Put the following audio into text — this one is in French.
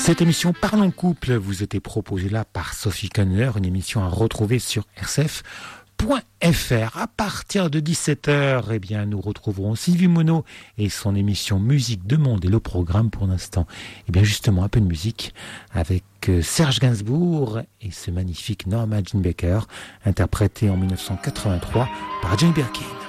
Cette émission Parlons couple vous était proposée là par Sophie Kanner, une émission à retrouver sur rcf.fr. À partir de 17h, eh bien, nous retrouverons Sylvie Monod et son émission Musique de Monde et le programme pour l'instant. Eh bien, justement, un peu de musique avec Serge Gainsbourg et ce magnifique Norma Jean Baker, interprété en 1983 par Jane Birkin.